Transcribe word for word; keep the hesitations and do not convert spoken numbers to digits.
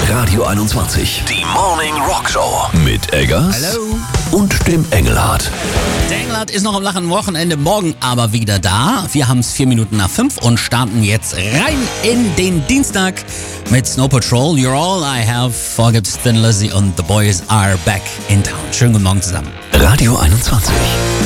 Radio einundzwanzig. Die Morning Rock Show. Mit Eggers. Hallo. Und dem Engelhardt. Der Engelhardt ist noch am lachen Wochenende, morgen aber wieder da. Wir haben es vier Minuten nach fünf und starten jetzt rein in den Dienstag mit Snow Patrol. You're all I have. Vorgibt's Thin Lizzy und The Boys Are Back in Town. Schönen guten Morgen zusammen. Radio einundzwanzig.